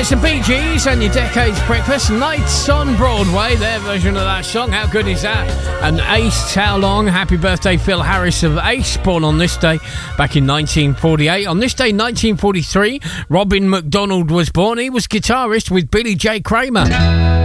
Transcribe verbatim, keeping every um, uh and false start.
It's the Bee Gees and your Decades Breakfast. Nights on Broadway, their version of that song. How good is that? And Ace, how long? Happy birthday, Phil Harris of Ace, born on this day back in nineteen forty-eight. On this day, nineteen forty-three, Robin McDonald was born. He was guitarist with Billy J. Kramer.